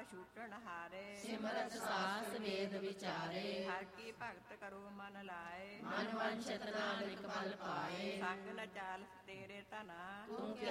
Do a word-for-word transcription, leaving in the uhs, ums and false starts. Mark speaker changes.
Speaker 1: ਨ ਛੂਟਣ ਹਾਰੇ।
Speaker 2: ਸਿਮਰਤ ਸਾਸ ਵੇਦ ਵਿਚਾਰੇ।
Speaker 1: ਹਰ ਕੀ ਭਗਤ ਕਰੋ ਮਨ ਲਾਏ।
Speaker 2: ਮਨ ਵੰਸ਼ਤ ਨਾਨਕ ਫਲ ਪਾਏ।
Speaker 1: ਸੰਗ ਨ ਚਾਲ ਤੇਰੇ ਧਨਾ।
Speaker 2: ਤੂੰ